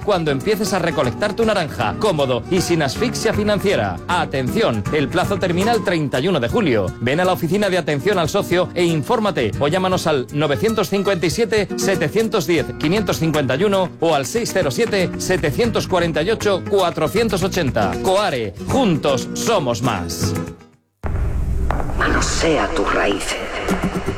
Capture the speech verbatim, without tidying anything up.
cuando empieces a recolectar tu naranja, cómodo y sin asfixia financiera. Atención, el plazo termina el treinta y uno de julio. Ven a la oficina de atención al socio e infórmate o llámanos al novecientos cincuenta y siete, setecientos diez, quinientos cincuenta y uno o al seiscientos siete, setecientos cuarenta y ocho, cuatrocientos ochenta. Coare, juntos somos más. Manosea tus raíces.